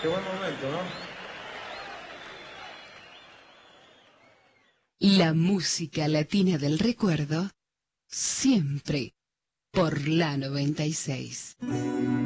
Qué buen momento, ¿no? La música latina del recuerdo, siempre por la 96.